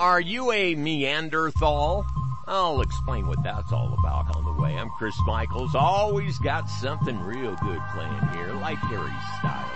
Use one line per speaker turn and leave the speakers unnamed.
Are you a Neanderthal? I'll explain what that's all about on the way. I'm Chris Michaels. Always got something real good playing here, like Harry Styles.